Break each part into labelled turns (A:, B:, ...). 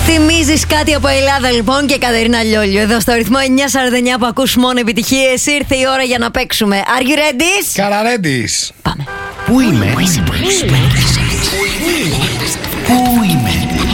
A: Θυμίζεις κάτι από Ελλάδα λοιπόν και Κατερίνα Λιόλιο. Εδώ στο ρυθμό 949 που ακούς μόνο επιτυχίες. Ήρθε η ώρα για να παίξουμε. Are you ready?
B: Καραρέντης.
A: Πάμε.
B: Πού είμαι? Πού είμαι?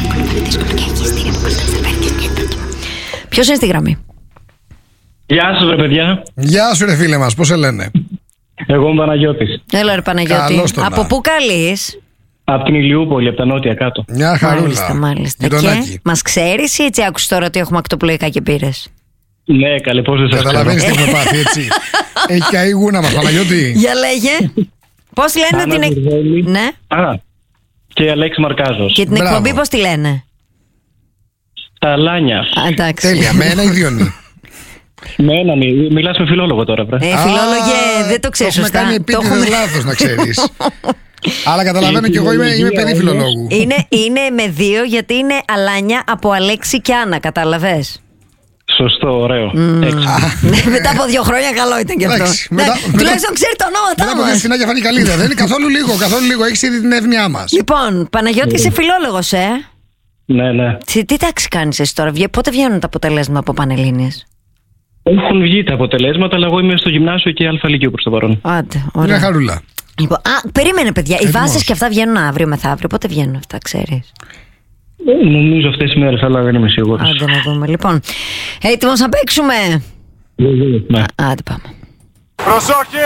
A: Ποιος είναι στη γραμμή?
C: Γεια σας ρε παιδιά.
B: Γεια σου ρε φίλε μας, πώς σε λένε?
C: Εγώ είμαι Παναγιώτης.
A: Έλα ρε Παναγιώτη.
B: Καλώς το
A: Από
B: να.
A: πού καλείς?
C: Από την Ηλιούπολη, από τα νότια κάτω.
B: Μια χαρούλα.
A: Μάλιστα.
B: Γειτονάκι.
A: Και μας ξέρεις ή έτσι άκουσες τώρα ότι έχουμε ακτοπλοϊκά και πήρες?
C: Ναι, καλή, πώς δεν σας ξέρω.
B: Καταλαβαίνεις τι έχουμε πάθει, έτσι. Έχει καεί η γούνα μας, Παναγιώτη.
A: Για λέγε. Πώς λένε
C: Άννα
A: την
C: Βουρβέλη.
A: Ναι.
C: Α, και Αλέξη Μαρκάζος.
A: Και την
B: Μπράβο.
A: εκπομπή πώς τη λένε?
C: Τα Αλάνια.
A: Α, εντάξει.
B: Τέλεια, με ένα ή δύο νι.
C: Με έναν, μιλάς με φιλόλογο τώρα, βρε.
A: Φιλόλογε, δεν το ξέρεις
B: Το έχουμε
A: σωστά.
B: κάνει επίτηδες λάθος, να ξέρεις. Αλλά καταλαβαίνω κι εγώ είμαι παιδί φιλολόγου.
A: Είναι με δύο γιατί είναι Αλάνια από Αλέξη και Άννα, κατάλαβες.
C: Σωστό, ωραίο. Έξω.
A: Μετά από 2 χρόνια καλό ήταν και αυτό.
B: Εντάξει,
A: Ναι,
B: μετά-
A: τουλάχιστον ξέρει τα
B: Μετά
A: ονόματά
B: από
A: μας.
B: την Αγία Φανικαλίδα. Δεν είναι καθόλου λίγο. Έχεις ήδη την εύνοιά μας.
A: Λοιπόν, Παναγιώτη, είσαι φιλόλογος,
C: Ναι, ναι.
A: Τι τάξη κάνεις εσύ τώρα? Πότε βγαίνουν τα αποτελέσματα από Πανελλήνιες?
C: Έχουν βγει τα αποτελέσματα, αλλά εγώ είμαι στο γυμνάσιο και αλφα λυκείου προς το παρόν.
A: Άντε,
B: Μια
A: ωραία.
B: χαρούλα.
A: Λοιπόν, περίμενε παιδιά, οι
B: Έτοιμος.
A: βάσεις και αυτά βγαίνουν αύριο μεθαύριο. Πότε βγαίνουν αυτά, ξέρεις?
C: Νομίζω αυτές τις μέρες, αλλά δεν είμαι σίγουρος.
A: Άντε να δούμε. Λοιπόν, έτοιμος να παίξουμε?
C: Ναι.
A: Άντε πάμε.
D: Προσόχε!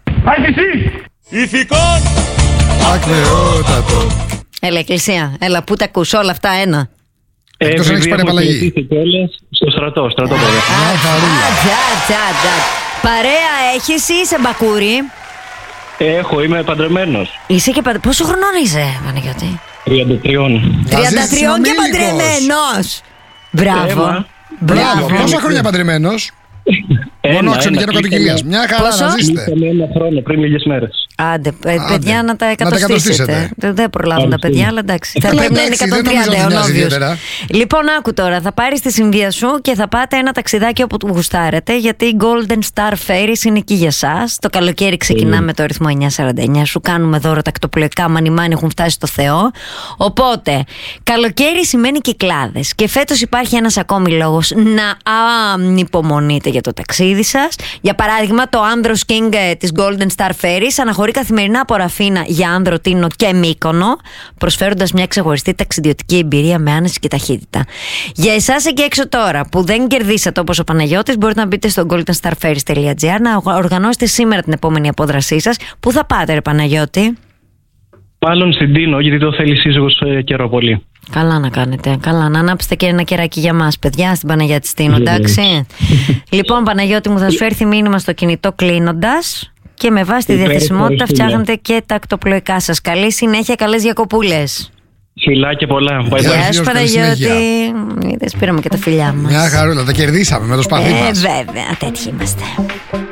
D: Ηθικών!
B: Ακρεότατο.
A: Έλα, Εκκλησία, έλα, πού τα ακούς όλα αυτά ένα?
B: Εκτός αν έχεις πάρει απαλλαγή.
C: Στο στρατό πόδι.
B: Μια χαρούλα.
A: Τσα. Παρέα έχεις ή είσαι μπακούρι?
C: Έχω, είμαι παντρεμένος.
A: Είσαι και πόσο χρονών είσαι, Παναγιώτη?
C: 33.
A: 33 και παντρεμένος. Μπράβο.
C: Έμα.
A: Μπράβο.
B: Πόσα χρόνια παντρεμένος? Μόνο ξενικένο κατοικιλίας. Μια χαρά
A: Πόσο?
B: να ζήσετε.
C: Ήρθαμε ένα χρόνο πριν λίγες μέρες.
A: Άντε, παιδιά, να τα
B: εκατοστήσετε.
A: εκατοστήσετε. Δεν προλάβουν τα παιδιά, αλλά εντάξει. Θα
B: Καλά,
A: πρέπει να είναι
B: εντάξει, δεν νομίζω
A: 130
B: ότι μοιάζει
A: αιωνόβιος.
B: ιδιαίτερα.
A: Λοιπόν, άκου τώρα. Θα πάρεις τη συνδύα σου και θα πάτε ένα ταξιδάκι όπου του γουστάρετε, γιατί η Golden Star Ferries είναι εκεί για εσάς. Το καλοκαίρι ξεκινάμε με το ρυθμό 949. Σου κάνουμε δώρο τακτοπλοϊκά, μανιμάνι έχουν φτάσει στο Θεό. Οπότε, καλοκαίρι σημαίνει κυκλάδες. Και φέτος υπάρχει ένας ακόμη λόγος να ανυπομονείτε για το ταξίδι σας. Για παράδειγμα, το Andros King της Golden Star Ferries αναχωρεί καθημερινά από Ραφίνα για Άνδρο, Τίνο και Μύκονο, προσφέροντας μια ξεχωριστή ταξιδιωτική εμπειρία με άνεση και ταχύτητα. Για εσάς εκεί έξω τώρα που δεν κερδίσατε όπως ο Παναγιώτης, μπορείτε να μπείτε στο goldenstarferries.gr να οργανώσετε σήμερα την επόμενη απόδρασή σας. Πού θα πάτε, ρε Παναγιώτη?
C: Μάλλον στην Τίνο, γιατί το θέλει σύζυγος καιρό πολύ.
A: Καλά να κάνετε. Καλά να ανάψετε και ένα κεράκι για μας, παιδιά, στην Παναγιά της Τίνο, εντάξει. Λοιπόν, Παναγιώτη μου, θα σου έρθει μήνυμα στο κινητό κλείνοντας και με βάση τη διαθεσιμότητα φτιάχνετε και τα ακτοπλοϊκά σας. Καλή συνέχεια, καλές διακοπούλες.
C: Φιλάκια πολλά. Bye bye.
A: Γεια σου,
B: Καλή
A: Παναγιώτη.
B: συνέχεια.
A: Είδες, πήραμε και τα φιλιά μας.
B: Μια χαρούλα. Τα κερδίσαμε με το σπαθί μας.
A: Βέβαια, τέτοιοι είμαστε.